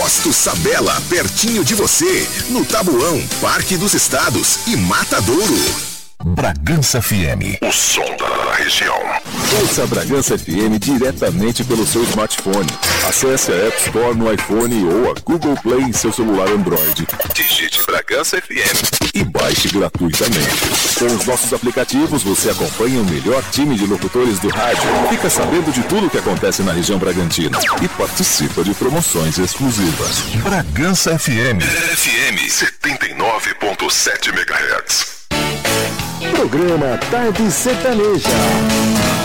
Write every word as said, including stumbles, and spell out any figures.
Posto Sabela, pertinho de você, no Tabuão, Parque dos Estados e Matadouro. Bragança F M, o som da região. Ouça a Bragança F M diretamente pelo seu smartphone. Acesse a App Store no iPhone ou a Google Play em seu celular Android. Digite Bragança F M e baixe gratuitamente. Com os nossos aplicativos, você acompanha o melhor time de locutores do rádio, fica sabendo de tudo o que acontece na região Bragantina e participa de promoções exclusivas. Bragança F M. F M setenta e nove ponto sete megahertz. Programa Tarde Sertaneja.